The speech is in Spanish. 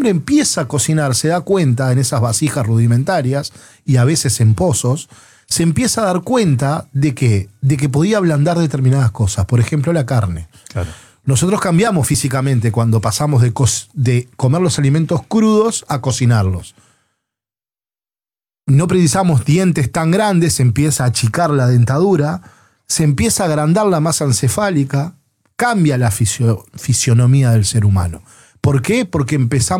hombre empieza a cocinar, se da cuenta en esas vasijas rudimentarias y a veces en pozos, se empieza a dar cuenta de que podía ablandar determinadas cosas, por ejemplo la carne. Claro. Nosotros cambiamos físicamente cuando pasamos de comer los alimentos crudos a cocinarlos. No precisamos dientes tan grandes, se empieza a achicar la dentadura, se empieza a agrandar la masa encefálica, cambia la fisionomía del ser humano. ¿Por qué? Porque empezamos